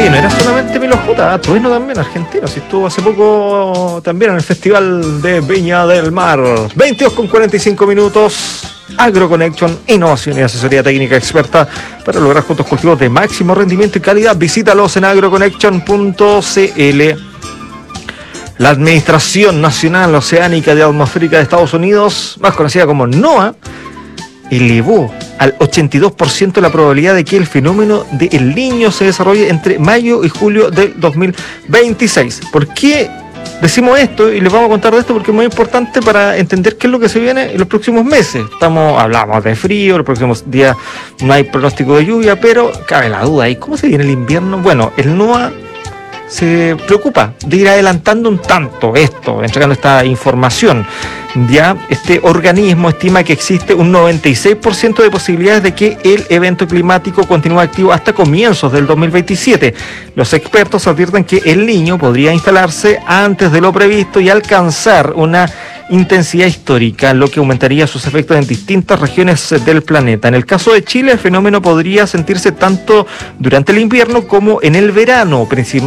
Oye, no era solamente Milo J, Trueno también, argentino. Si estuvo hace poco también en el Festival de Viña del Mar. 22:45. AgroConnection, innovación y asesoría técnica experta para lograr juntos cultivos de máximo rendimiento y calidad. Visítalos en agroconnection.cl. La Administración Nacional Oceánica y Atmosférica de Estados Unidos, más conocida como NOAA, elevó al 82% la probabilidad de que el fenómeno de El Niño se desarrolle entre mayo y julio del 2026. ¿Por qué decimos esto? Y les vamos a contar de esto porque es muy importante para entender qué es lo que se viene en los próximos meses. Hablamos de frío, los próximos días no hay pronóstico de lluvia, pero cabe la duda, ¿y cómo se viene el invierno? Bueno, el NOAA se preocupa de ir adelantando un tanto esto, entregando esta información. Ya este organismo estima que existe un 96% de posibilidades de que el evento climático continúe activo hasta comienzos del 2027. Los expertos advierten que El Niño podría instalarse antes de lo previsto y alcanzar una intensidad histórica, lo que aumentaría sus efectos en distintas regiones del planeta. En el caso de Chile, el fenómeno podría sentirse tanto durante el invierno como en el verano, principalmente